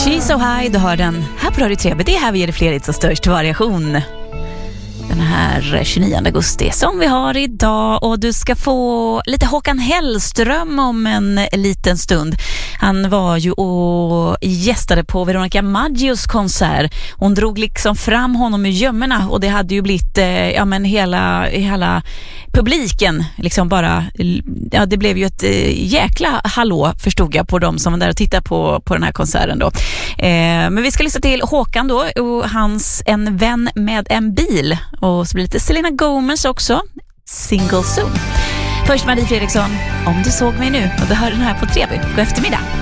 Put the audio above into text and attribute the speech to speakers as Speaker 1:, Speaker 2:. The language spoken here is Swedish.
Speaker 1: She's So High, du hör den här på Radio 3. Det är här vi ger dig fler hits och störst variation. Den här 29 augusti som vi har idag, och du ska få lite Håkan Hellström om en liten stund. Han var ju och gästade på Veronica Maggios konsert. Hon drog liksom fram honom ur gömmorna, och det hade ju blivit hela publiken liksom bara, ja, det blev ju ett jäkla hallå, förstod jag, på dem som var där och tittade på den här konserten då. Men vi ska lyssna till Håkan då, och hans En vän med en bil, och så blir det lite Selena Gomez också, Single Soon. Först Marie Fredriksson, Om du såg mig nu, och du hör den här på Treby. God eftermiddag.